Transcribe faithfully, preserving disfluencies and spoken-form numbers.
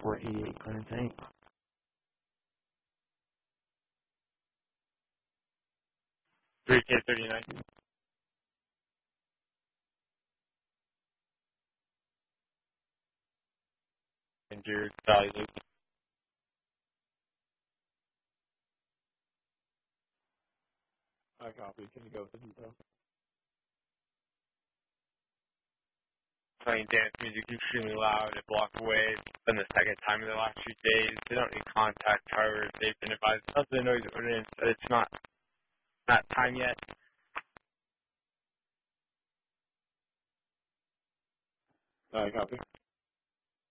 four eighty-eight, Clinton Tank. three K thirty-nine. Injured Valley Loop. I copy. Can you go with the detail? Playing dance music extremely loud. It blocked away. It's been the second time in the last few days. They don't need contact. However, they've been advised of the noise ordinance that it's not that time yet. I copy.